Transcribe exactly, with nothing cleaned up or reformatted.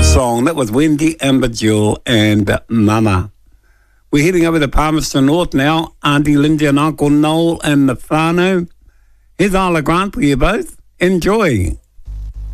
song. That was Wendy Amber Jewel and Mama. We're heading over to Palmerston North now. Auntie Linda and Uncle Noel and the whānau. Here's Isla Grant for you both. Enjoy.